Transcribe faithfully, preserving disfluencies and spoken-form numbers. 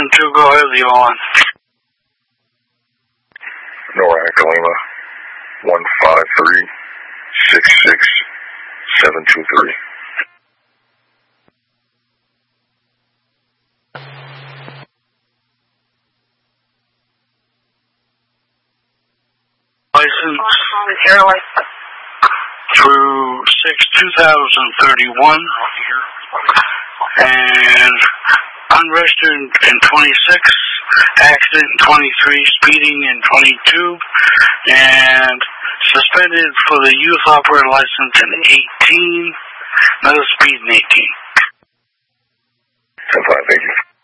seven two, go ahead, Lima one. NORAD Lima, one five three, six six, seven two three. License through six two thousand thirty-one, and unregistered in twenty-six, accident in twenty-three, speeding in twenty-two, and suspended for the youth operator license in eighteen, another speed in eighteen. ten five, thank you.